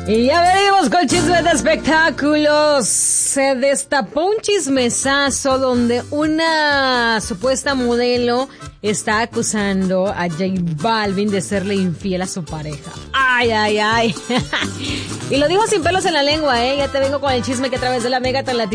Y ya venimos con chismes de espectáculos. Se destapó un chismesazo donde una supuesta modelo está acusando a J Balvin de serle infiel a su pareja. Ay, ay, ay. Y lo dijo sin pelos en la lengua, ¿eh? Ya te vengo con el chisme que a través de la Mega Tan Latina